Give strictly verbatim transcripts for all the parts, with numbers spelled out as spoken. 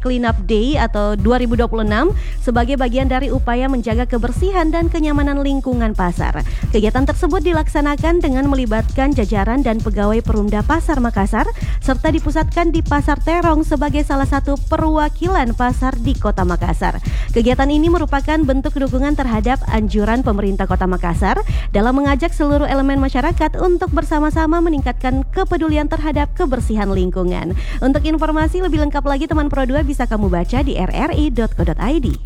Cleanup Day atau dua ribu dua puluh enam sebagai bagian dari upaya menjaga kebersihan dan kenyamanan lingkungan pasar. Kegiatan tersebut dilaksanakan dengan melibatkan jajaran dan pegawai Perumda Pasar Makassar serta dipusatkan di Pasar Terong sebagai salah satu perwakilan pasar di Kota Makassar. Kegiatan ini merupakan bentuk dukungan terhadap anjuran pemerintah Kota Makassar dalam mengajak seluruh elemen masyarakat untuk bersama-sama meningkatkan kepedulian terhadap kebersihan lingkungan. Untuk informasi lebih lengkap lagi teman Pro dua bisa kamu baca di r r i dot co dot i d.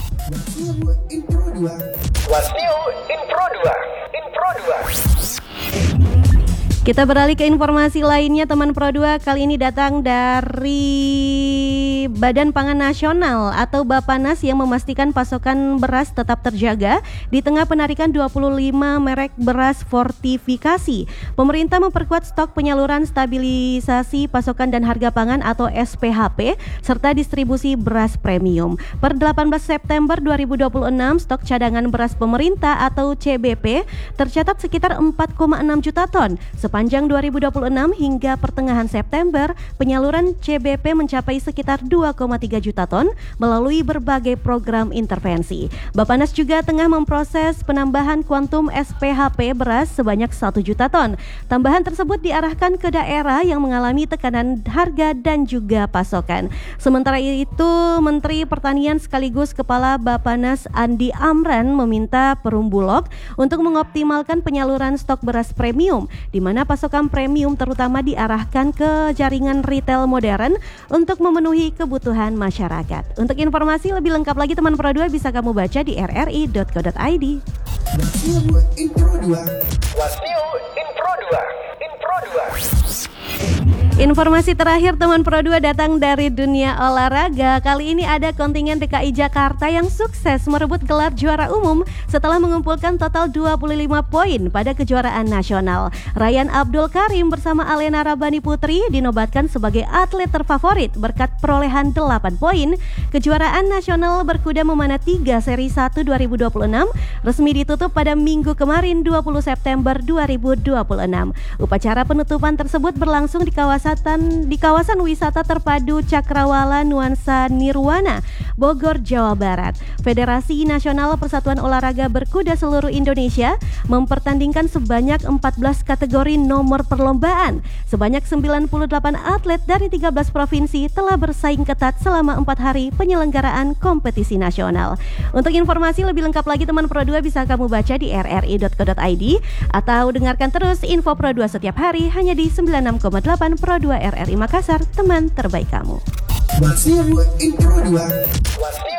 Wasiu Info dua, Info dua. Kita beralih ke informasi lainnya teman Pro dua, kali ini datang dari Badan Pangan Nasional atau Bapanas yang memastikan pasokan beras tetap terjaga di tengah penarikan dua puluh lima merek beras fortifikasi. Pemerintah memperkuat stok penyaluran stabilisasi pasokan dan harga pangan atau S P H P serta distribusi beras premium. Per delapan belas September dua ribu dua puluh enam, stok cadangan beras pemerintah atau C B P tercatat sekitar empat koma enam juta ton. Sepanjang dua ribu dua puluh enam hingga pertengahan September, penyaluran C B P mencapai sekitar dua koma tiga juta ton melalui berbagai program intervensi. Bapanas juga tengah memproses penambahan kuantum S P H P beras sebanyak satu juta ton. Tambahan tersebut diarahkan ke daerah yang mengalami tekanan harga dan juga pasokan. Sementara itu, Menteri Pertanian sekaligus Kepala Bapanas Andi Amran meminta Perum Bulog untuk mengoptimalkan penyaluran stok beras premium, di mana pasokan premium terutama diarahkan ke jaringan retail modern untuk memenuhi kebutuhan masyarakat. Untuk informasi lebih lengkap lagi teman Pro dua bisa kamu baca di r r i dot co dot i d. Wasiu Info dua, Wasiu Info dua, Info dua. Informasi terakhir teman Pro dua datang dari dunia olahraga. Kali ini ada kontingen D K I Jakarta yang sukses merebut gelar juara umum setelah mengumpulkan total dua puluh lima poin pada kejuaraan nasional. Ryan Abdul Karim bersama Alena Rabani Putri dinobatkan sebagai atlet terfavorit berkat perolehan delapan poin. Kejuaraan nasional berkuda memanah tiga seri satu dua ribu dua puluh enam resmi ditutup pada Minggu kemarin dua puluh September dua ribu dua puluh enam. Upacara penutupan tersebut berlangsung di kawasan di kawasan wisata terpadu Cakrawala Nuansa Nirwana, Bogor, Jawa Barat. Federasi Nasional Persatuan Olahraga Berkuda seluruh Indonesia mempertandingkan sebanyak empat belas kategori nomor perlombaan. Sebanyak sembilan puluh delapan atlet dari tiga belas provinsi telah bersaing ketat selama empat hari penyelenggaraan kompetisi nasional. Untuk informasi lebih lengkap lagi teman Pro dua bisa kamu baca di r r i dot co dot i d atau dengarkan terus info Pro dua setiap hari hanya di sembilan puluh enam koma delapan Pro dua R R I Makassar, teman terbaik kamu. Wasiu Info dua.